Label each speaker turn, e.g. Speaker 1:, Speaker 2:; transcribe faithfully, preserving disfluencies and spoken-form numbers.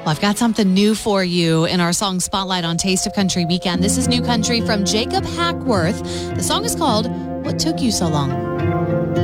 Speaker 1: Well, I've got something new for you in our song Spotlight on Taste of Country Weekend. This is new country from Jacob Hackworth. The song is called What Took You So Long?